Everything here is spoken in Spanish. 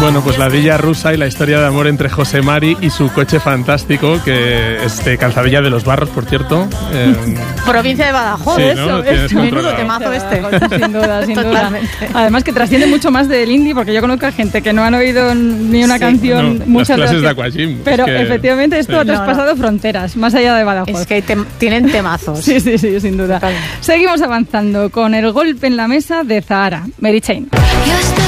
Bueno, pues la Villa Rusa y la historia de amor entre José Mari y su coche fantástico, que es de Calzadilla de los Barros, por cierto. Provincia de Badajoz, sí, eso. ¿no? Menudo temazo este. Sin duda, sin duda. Además que trasciende mucho más del indie, porque yo conozco a gente que no han oído ni una canción, muchas las clases de Aquagym. Pero efectivamente esto ha traspasado fronteras, más allá de Badajoz. Es que tienen temazos. Sí, sin duda. Seguimos avanzando con el golpe en la mesa de Zahara, Mary Chain.